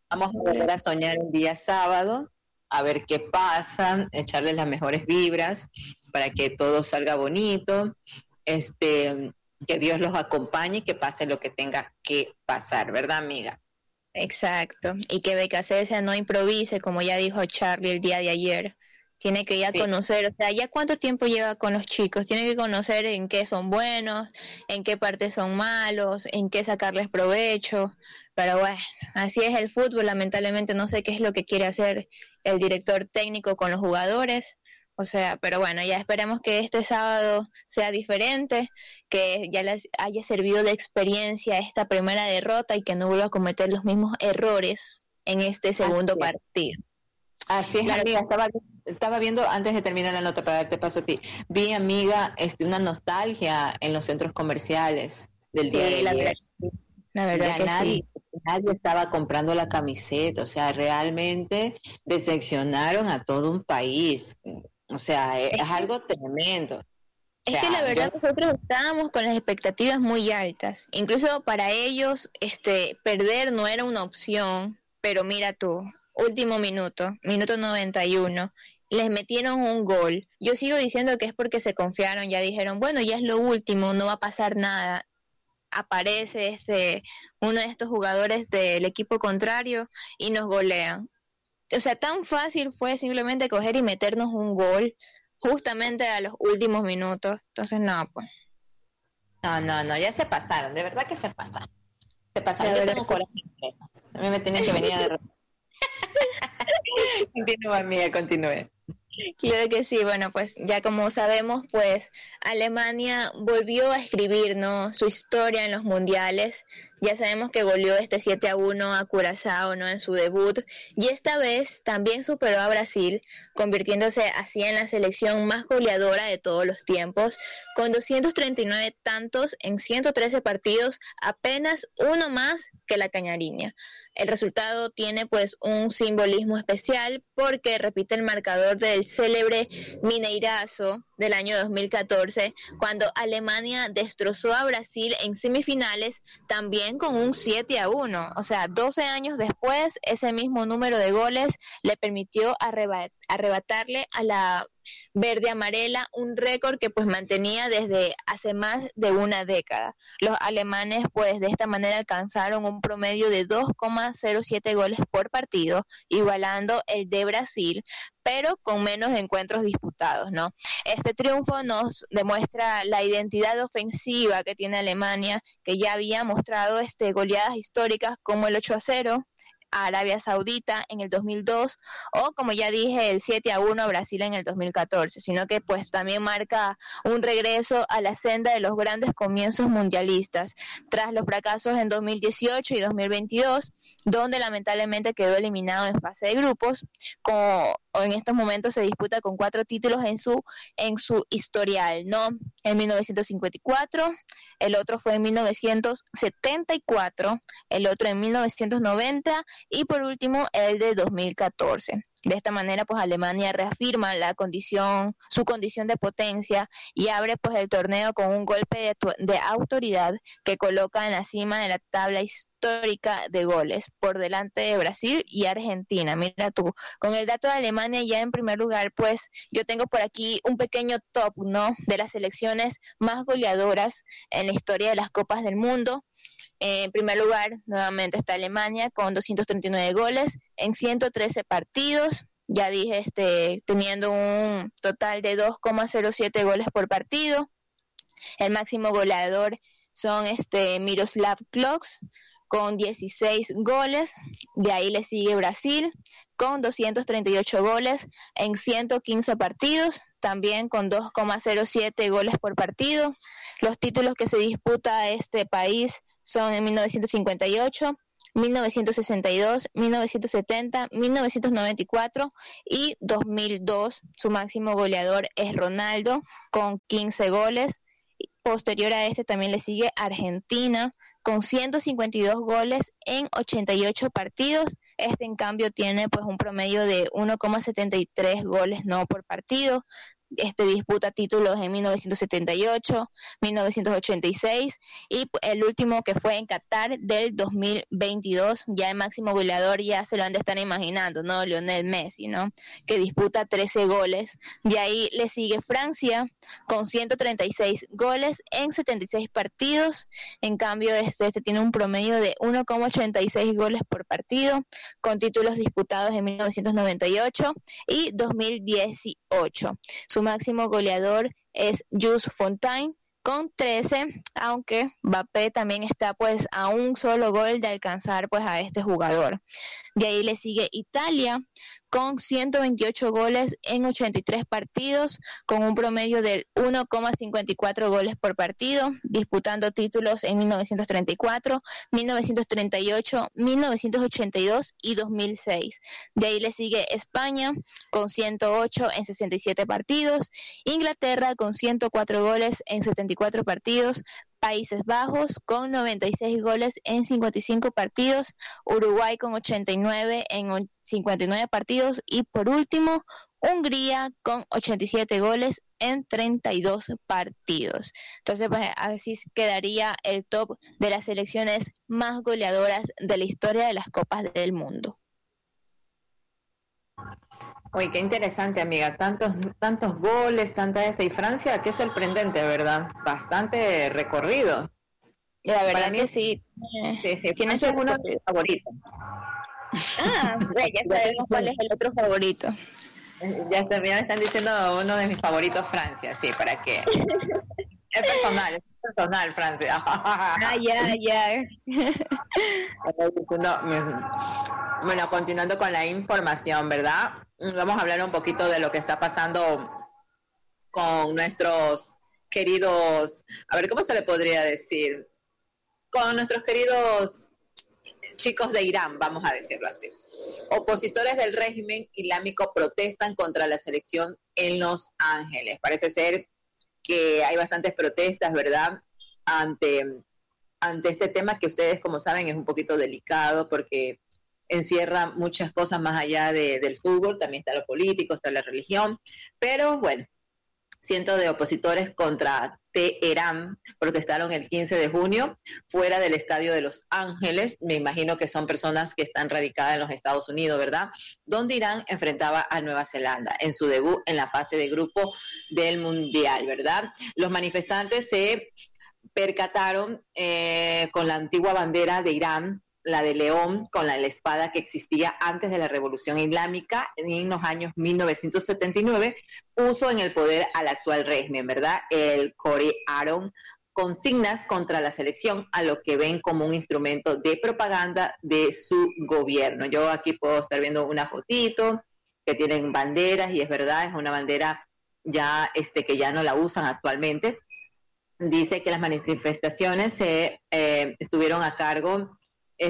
Vamos a volver a soñar el día sábado, a ver qué pasa, echarles las mejores vibras para que todo salga bonito, que Dios los acompañe y que pase lo que tenga que pasar, ¿verdad, amiga? Exacto. Y que Becasese no improvise, como ya dijo Charlie el día de ayer. Tiene que ya Sí. conocer, o sea, ya cuánto tiempo lleva con los chicos, tiene que conocer en qué son buenos, en qué partes son malos, en qué sacarles provecho, pero bueno, así es el fútbol, lamentablemente no sé qué es lo que quiere hacer el director técnico con los jugadores, o sea, pero bueno, ya esperemos que este sábado sea diferente, que ya les haya servido de experiencia esta primera derrota y que no vuelva a cometer los mismos errores en este segundo Así es, partido. así es, Claro, amiga. Estaba viendo, antes de terminar la nota para darte paso a ti, vi, amiga, una nostalgia en los centros comerciales del día de sí, ayer. la verdad Ya que sí. nadie estaba comprando la camiseta, o sea, realmente decepcionaron a todo un país. O sea, es algo tremendo. O Es que la sea, yo verdad nosotros estábamos con las expectativas muy altas. Incluso para ellos, perder no era una opción. Pero mira tú, último minuto, minuto 91, les metieron un gol. Yo sigo diciendo que es porque se confiaron, ya dijeron, bueno, ya es lo último, no va a pasar nada. Aparece uno de estos jugadores del equipo contrario y nos golean. O sea, tan fácil fue simplemente coger y meternos un gol justamente a los últimos minutos. Entonces, no, pues. no, ya se pasaron, de verdad que se pasaron. Se pasaron, La yo verdad tengo coraje. A mí me tienen que venir a derrotar. Continúa, amiga, continúe. Claro que sí, bueno, pues ya como sabemos, pues Alemania volvió a escribir, ¿no?, su historia en los mundiales. Ya sabemos que goleó 7-1 a Curazao, ¿no?, en su debut, y esta vez también superó a Brasil, convirtiéndose así en la selección más goleadora de todos los tiempos, con 239 tantos en 113 partidos, apenas uno más que la Cañariña. El resultado tiene pues un simbolismo especial porque repite el marcador del célebre Mineirazo del año 2014, cuando Alemania destrozó a Brasil en semifinales también con un 7-1. O sea, 12 años después, ese mismo número de goles le permitió arrebatarle a la verde amarela un récord que pues mantenía desde hace más de una década. Los alemanes pues de esta manera alcanzaron un promedio de 2,07 goles por partido, igualando el de Brasil, pero con menos encuentros disputados, ¿no? Este triunfo nos demuestra la identidad ofensiva que tiene Alemania, que ya había mostrado goleadas históricas como el 8-0 a Arabia Saudita en el 2002 o, como ya dije, el 7-1 a Brasil en el 2014, sino que pues también marca un regreso a la senda de los grandes comienzos mundialistas tras los fracasos en 2018 y 2022, donde lamentablemente quedó eliminado en fase de grupos. Como en estos momentos se disputa con 4 títulos en su historial, ¿no? En 1954, el otro fue en 1974, el otro en 1990 y por último el de 2014. De esta manera pues Alemania reafirma su condición de potencia y abre pues el torneo con un golpe de autoridad que coloca en la cima de la tabla histórica de goles por delante de Brasil y Argentina. Mira tú, con el dato de Alemania ya en primer lugar, pues yo tengo por aquí un pequeño top, ¿no?, de las selecciones más goleadoras en la historia de las Copas del Mundo. En primer lugar, nuevamente está Alemania con 239 goles en 113 partidos. Ya dije, teniendo un total de 2,07 goles por partido. El máximo goleador son Miroslav Klose con 16 goles. De ahí le sigue Brasil con 238 goles en 115 partidos, también con 2,07 goles por partido. Los títulos que se disputa este país son en 1958, 1962, 1970, 1994 y 2002. Su máximo goleador es Ronaldo con 15 goles. Posterior a también le sigue Argentina con 152 goles en 88 partidos. En cambio tiene pues un promedio de 1,73 goles no por partido. disputa títulos en 1978, 1986 y el último que fue en Qatar del 2022. Ya el máximo goleador ya se lo han de estar imaginando, ¿no? Lionel Messi, ¿no? Que disputa 13 goles. De ahí le sigue Francia con 136 goles en 76 partidos. En cambio, este tiene un promedio de 1,86 goles por partido, con títulos disputados en 1998 y 2018. Su máximo goleador es Jules Fontaine con 13, aunque Mbappé también está pues a un solo gol de alcanzar pues a este jugador. De ahí le sigue Italia con 128 goles en 83 partidos, con un promedio del 1,54 goles por partido, disputando títulos en 1934, 1938, 1982 y 2006. De ahí le sigue España con 108 en 67 partidos, Inglaterra con 104 goles en 74 partidos, Países Bajos con 96 goles en 55 partidos, Uruguay con 89 en 59 partidos y por último Hungría con 87 goles en 32 partidos. Entonces, pues así quedaría el top de las selecciones más goleadoras de la historia de las Copas del Mundo. Uy, qué interesante, amiga. Tantos goles, y Francia, qué sorprendente, ¿verdad? Bastante recorrido. La verdad para mí que sí. Sí, tiene su uno de mis favoritos. Ya sabemos cuál es el otro favorito. Ya me están diciendo uno de mis favoritos, Francia, sí, ¿para qué? Es personal, Francia. Ya. Bueno, continuando con la información, ¿verdad? Vamos a hablar un poquito de lo que está pasando con nuestros queridos, a ver, ¿cómo se le podría decir? Con nuestros queridos chicos de Irán, vamos a decirlo así. Opositores del régimen islámico protestan contra la selección en Los Ángeles. Parece ser que hay bastantes protestas, ¿verdad? Ante este tema que ustedes, como saben, es un poquito delicado porque encierra muchas cosas más allá del fútbol, también está lo político, está la religión, pero bueno, cientos de opositores contra Teherán protestaron el 15 de junio fuera del estadio de Los Ángeles. Me imagino que son personas que están radicadas en los Estados Unidos, ¿verdad? Donde Irán enfrentaba a Nueva Zelanda en su debut en la fase de grupo del Mundial, ¿verdad? Los manifestantes se percataron con la antigua bandera de Irán, la de león, con la espada que existía antes de la Revolución Islámica en los años 1979, puso en el poder al actual régimen, ¿verdad? El corearon consignas contra la selección, a lo que ven como un instrumento de propaganda de su gobierno. Yo aquí puedo estar viendo una fotito que tienen banderas y es verdad, es una bandera ya que ya no la usan actualmente. Dice que las manifestaciones estuvieron a cargo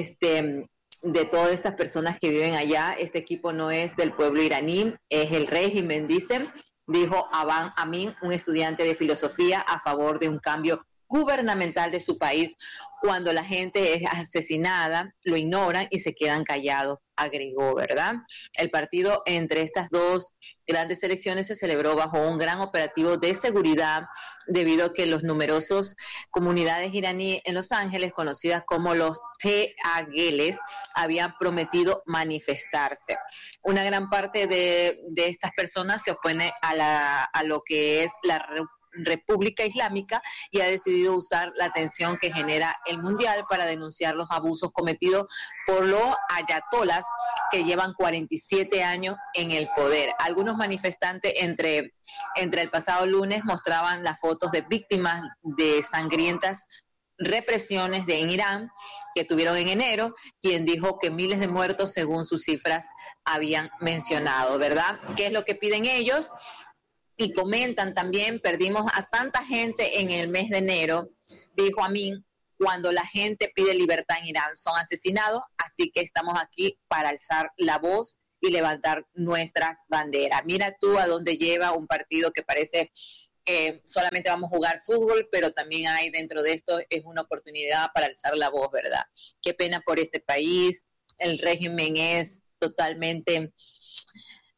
de todas estas personas que viven allá. Este equipo no es del pueblo iraní, es el régimen, dijo Aban Amin, un estudiante de filosofía a favor de un cambio gubernamental de su país. Cuando la gente es asesinada, lo ignoran y se quedan callados, agregó, ¿verdad? El partido entre estas dos grandes selecciones se celebró bajo un gran operativo de seguridad debido a que los numerosos comunidades iraníes en Los Ángeles, conocidas como los teageles, habían prometido manifestarse. Una gran parte de estas personas se opone a lo que es la República Islámica y ha decidido usar la tensión que genera el Mundial para denunciar los abusos cometidos por los ayatolas que llevan 47 años en el poder. Algunos manifestantes entre el pasado lunes mostraban las fotos de víctimas de sangrientas represiones en Irán que tuvieron en enero, quien dijo que miles de muertos según sus cifras habían mencionado, ¿verdad? ¿Qué es lo que piden ellos? Y comentan también, perdimos a tanta gente en el mes de enero, dijo Amin, cuando la gente pide libertad en Irán, son asesinados, así que estamos aquí para alzar la voz y levantar nuestras banderas. Mira tú a dónde lleva un partido que parece que solamente vamos a jugar fútbol, pero también hay dentro de esto, es una oportunidad para alzar la voz, ¿verdad? Qué pena por este país, el régimen es totalmente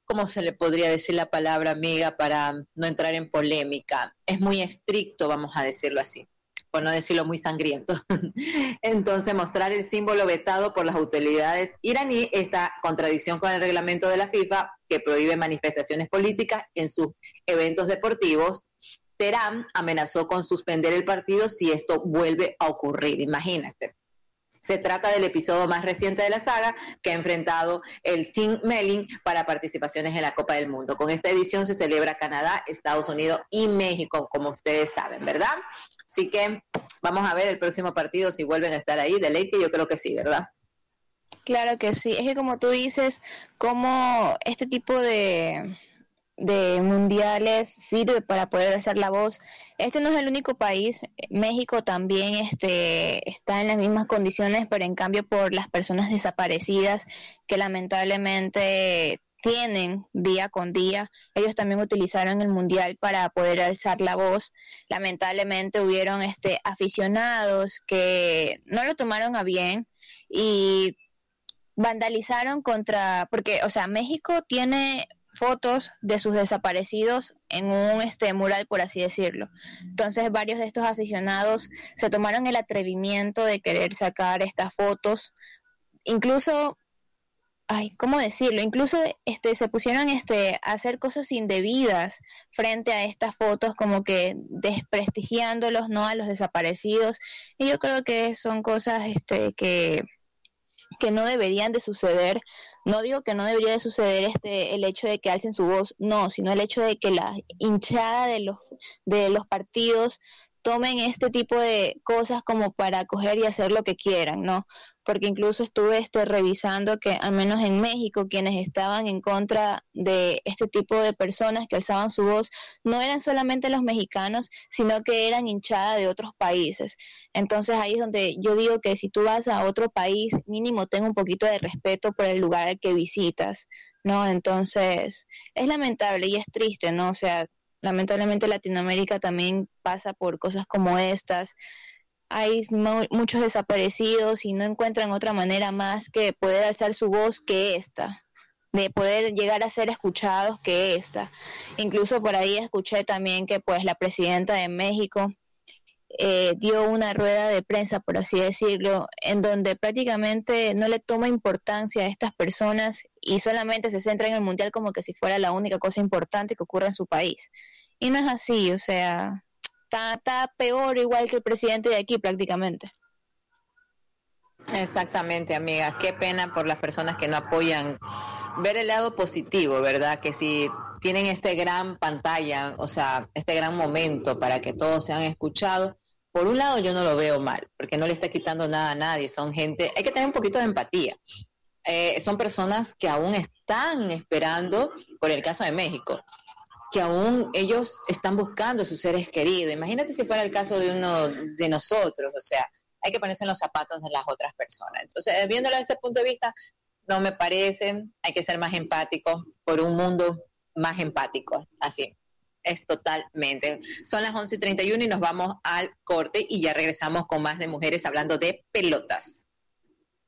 ¿cómo se le podría decir la palabra, amiga, para no entrar en polémica? Es muy estricto, vamos a decirlo así, por no decirlo muy sangriento. Entonces, mostrar el símbolo vetado por las autoridades iraníes, esta contradicción con el reglamento de la FIFA, que prohíbe manifestaciones políticas en sus eventos deportivos. Teherán amenazó con suspender el partido si esto vuelve a ocurrir, imagínate. Se trata del episodio más reciente de la saga que ha enfrentado el Team Melling para participaciones en la Copa del Mundo. Con esta edición se celebra Canadá, Estados Unidos y México, como ustedes saben, ¿verdad? Así que vamos a ver el próximo partido si vuelven a estar ahí. De ley que yo creo que sí, ¿verdad? Claro que sí. Es que como tú dices, como este tipo de mundiales sirve para poder hacer la voz. Este no es el único país, México también está en las mismas condiciones, pero en cambio por las personas desaparecidas que lamentablemente tienen día con día, ellos también utilizaron el mundial para poder alzar la voz. Lamentablemente hubieron aficionados que no lo tomaron a bien y vandalizaron porque, o sea, México tiene fotos de sus desaparecidos en un mural, por así decirlo. Entonces varios de estos aficionados se tomaron el atrevimiento de querer sacar estas fotos, incluso, ¿cómo decirlo? Incluso se pusieron a hacer cosas indebidas frente a estas fotos, como que desprestigiándolos, ¿no?, a los desaparecidos. Y yo creo que son cosas que no deberían de suceder. No digo que no debería de suceder el hecho de que alcen su voz, no, sino el hecho de que la hinchada de los partidos tomen este tipo de cosas como para coger y hacer lo que quieran, ¿no? Porque incluso estuve revisando que al menos en México quienes estaban en contra de este tipo de personas que alzaban su voz no eran solamente los mexicanos, sino que eran hinchada de otros países. Entonces ahí es donde yo digo que si tú vas a otro país, mínimo ten un poquito de respeto por el lugar al que visitas, ¿no? Entonces es lamentable y es triste, ¿no? O sea, lamentablemente Latinoamérica también pasa por cosas como estas. Hay muchos desaparecidos y no encuentran otra manera más que poder alzar su voz que esta, de poder llegar a ser escuchados que esta. Incluso por ahí escuché también que pues la presidenta de México dio una rueda de prensa, por así decirlo, en donde prácticamente no le toma importancia a estas personas y solamente se centra en el mundial como que si fuera la única cosa importante que ocurre en su país. Y no es así, o sea, está peor igual que el presidente de aquí prácticamente. Exactamente, amiga. Qué pena por las personas que no apoyan. Ver el lado positivo, ¿verdad? Que si tienen gran pantalla, o sea, gran momento para que todos sean escuchados, por un lado yo no lo veo mal, porque no le está quitando nada a nadie. Son gente, hay que tener un poquito de empatía. Son personas que aún están esperando, por el caso de México, que aún ellos están buscando a sus seres queridos. Imagínate si fuera el caso de uno de nosotros, o sea, hay que ponerse en los zapatos de las otras personas. Entonces, viéndolo desde ese punto de vista, no me parece, hay que ser más empáticos por un mundo más empático, así, es totalmente. Son las 11:31 y nos vamos al corte y ya regresamos con más de Mujeres Hablando de Pelotas.